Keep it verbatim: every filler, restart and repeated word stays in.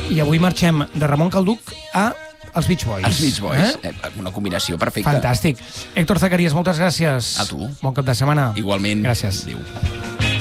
I avui marxem de Ramon Calduc a els Beach Boys. Els Beach Boys, Eh? eh? Una combinació perfecta. Fantàstic. Héctor Zacarías, moltes gràcies. A tu. Bon cap de setmana. Igualment. Gràcies. Adéu.